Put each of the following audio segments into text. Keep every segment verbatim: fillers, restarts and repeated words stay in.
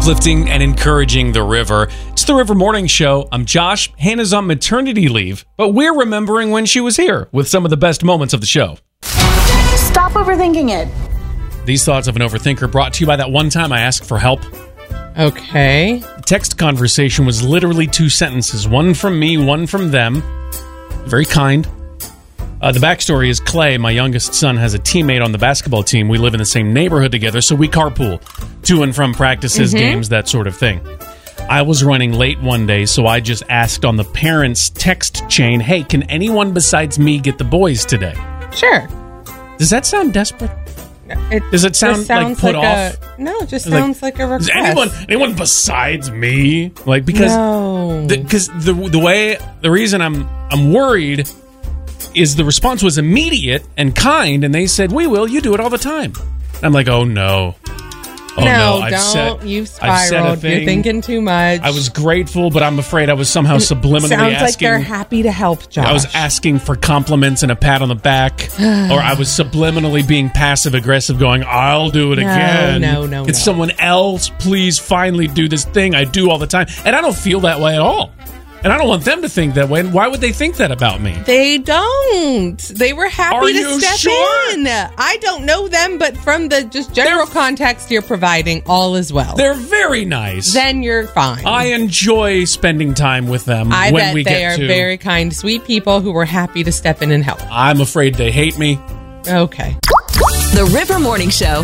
uplifting and encouraging the river. It's the River Morning Show. I'm Josh. Hannah's on maternity leave, but we're remembering when she was here with some of the best moments of the show. Stop overthinking it. These thoughts of an overthinker brought to you by that one time I asked for help. Okay. The text conversation was literally two sentences, one from me, one from them. Very kind. Uh, the backstory is Clay, my youngest son, has a teammate on the basketball team. We live in the same neighborhood together, so we carpool to and from practices, mm-hmm. games, that sort of thing. I was running late one day, so I just asked on the parents' text chain, hey, can anyone besides me get the boys today? Sure. Does that sound desperate? It Does it sound like put like off? A, no, it just sounds like, like a request. Is anyone, anyone besides me? Like, because no. the, cause the, the way, the reason I'm I'm worried is the response was immediate and kind, and they said, we will, you do it all the time. I'm like, oh no. Oh, no, no, I've don't. Set, You've spiraled. You're thinking too much. I was grateful, but I'm afraid I was somehow subliminally Sounds asking. like they're happy to help, Josh. I was asking for compliments and a pat on the back, or I was subliminally being passive-aggressive, going, I'll do it no, again. No, no, It's no. someone else. Please finally do this thing I do all the time. And I don't feel that way at all. And I don't want them to think that way. And why would they think that about me? They don't. They were happy Are to you step sure? in. I don't know them, but from the just general They're, context you're providing, all is well. They're very nice. Then you're fine. I enjoy spending time with them I when bet we they get are to. very kind, sweet people who were happy to step in and help. I'm afraid they hate me. Okay. The River Morning Show.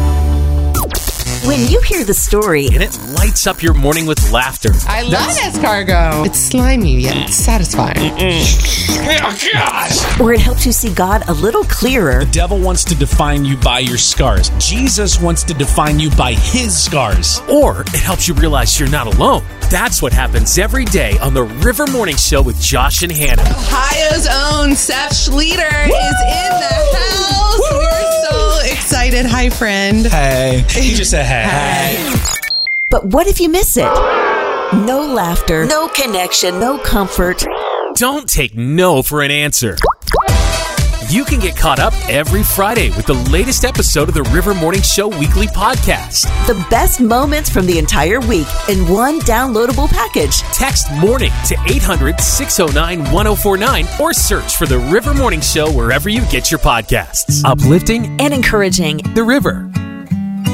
When you hear the story, and it lights up your morning with laughter. I love escargot. It's slimy yet it's satisfying. Oh, gosh. Or it helps you see God a little clearer. The devil wants to define you by your scars. Jesus wants to define you by his scars. Or it helps you realize you're not alone. That's what happens every day on the River Morning Show with Josh and Hannah. Ohio's own Seth Schleter Woo! Is in the house. Woo! We're so excited. Hi, friend. Hey. He just said hey. Hey. But what if you miss it? No laughter, no connection, no comfort. Don't take no for an answer. You can get caught up every Friday with the latest episode of the River Morning Show weekly podcast. The best moments from the entire week in one downloadable package. Text MORNING to eight hundred, six oh nine, one oh four nine or search for the River Morning Show wherever you get your podcasts. Uplifting and encouraging. The River.